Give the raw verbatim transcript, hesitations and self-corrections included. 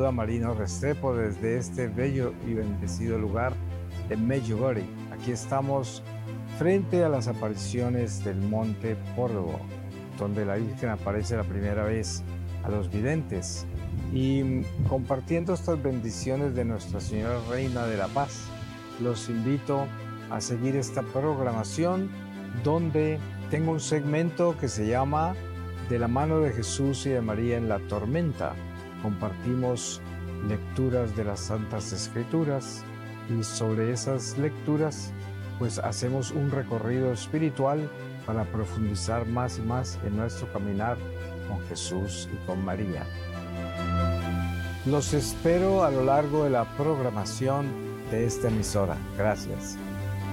saluda Marino Restrepo desde este bello y bendecido lugar de Medjugorje. Aquí estamos frente a las apariciones del Monte Porvo, donde la Virgen aparece la primera vez a los videntes, y compartiendo estas bendiciones de Nuestra Señora Reina de la Paz. Los invito a seguir esta programación, donde tengo un segmento que se llama De la mano de Jesús y de María en la tormenta. Compartimos lecturas de las Santas Escrituras, y sobre esas lecturas pues hacemos un recorrido espiritual para profundizar más y más en nuestro caminar con Jesús y con María. Los espero a lo largo de la programación de esta emisora. Gracias.